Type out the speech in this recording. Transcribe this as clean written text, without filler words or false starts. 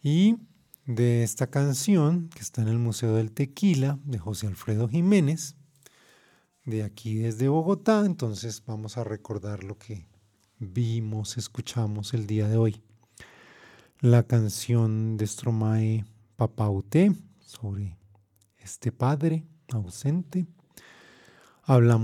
Y de esta canción que está en el Museo del Tequila de José Alfredo Jiménez, de aquí desde Bogotá, entonces vamos a recordar lo que vimos, escuchamos el día de hoy. La canción de Stromae Papauté sobre este padre ausente. Hablamos